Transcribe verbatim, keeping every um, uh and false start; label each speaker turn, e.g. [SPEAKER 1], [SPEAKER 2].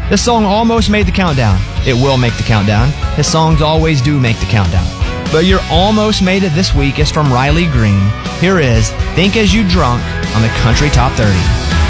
[SPEAKER 1] This song almost made the countdown. It will make the countdown. His songs always do make the countdown. But your almost made it this week is from Riley Green. Here is Think As You Drunk on the Country Top thirty.